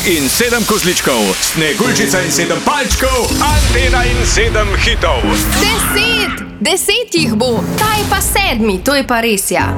in 7 kozličkov, Sneguljčica in 7 palčkov, Antena in 7 hitov. 10 jih bo, ta je pa 7, to je pa res, ja.